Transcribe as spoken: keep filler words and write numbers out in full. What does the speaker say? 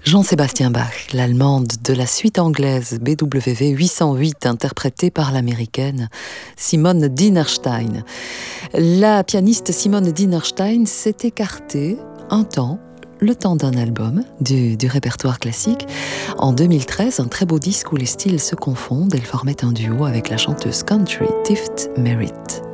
Jean-Sébastien Bach, l'allemande de la suite anglaise B W V huit cent huit, interprétée par l'américaine Simone Dienerstein. La pianiste Simone Dienerstein s'est écartée un temps, le temps d'un album du, du répertoire classique. En deux mille treize, un très beau disque où les styles se confondent. Elle formait un duo avec la chanteuse country Tift Merritt.